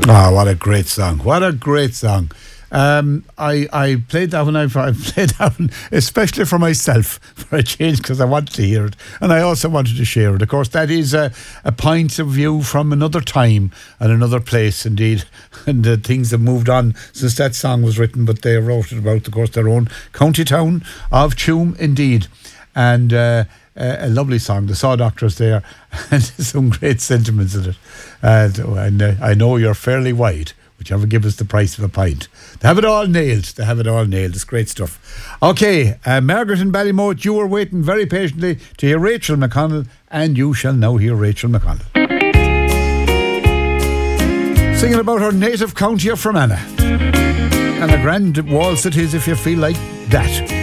Ah, what a great song. What a great song. I played that one. I played that one especially for myself for a change because I wanted to hear it and I also wanted to share it. Of course, that is a point of view from another time and another place indeed. And things have moved on since that song was written, but they wrote it about, of course, their own county town of Tuam indeed. And a lovely song. The Saw Doctors there, and some great sentiments in it. And I know you're fairly wide. Would you ever give us the price of a pint? They have it all nailed. They have it all nailed. It's great stuff. Okay, Margaret in Ballymote, you were waiting very patiently to hear Rachel McConnell, and you shall now hear Rachel McConnell singing about her native county of Fermanagh. And a grand waltz it is if you feel like that.